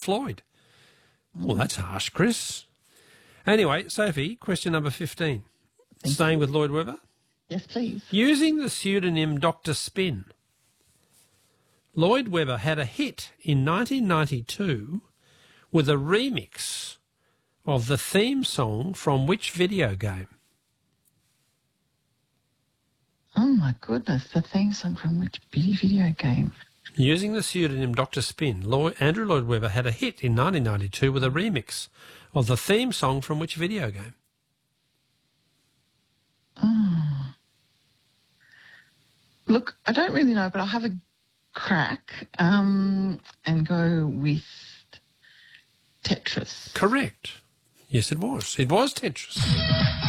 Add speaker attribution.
Speaker 1: Floyd. Well, that's harsh, Chris. Anyway, Sophie, question number 15. Staying with Lloyd Webber.
Speaker 2: Yes, please.
Speaker 1: Using the pseudonym Dr. Spin, Lloyd Webber had a hit in 1992 with a remix of the theme song from which video game?
Speaker 2: Oh, my goodness. The theme song from which video game?
Speaker 1: Using the pseudonym Dr. Spin, Andrew Lloyd Webber had a hit in 1992 with a remix of the theme song from which video game?
Speaker 2: Oh. Look, I don't really know, but I'll have a crack and go with Tetris.
Speaker 1: Correct. Yes, it was. It was Tetris.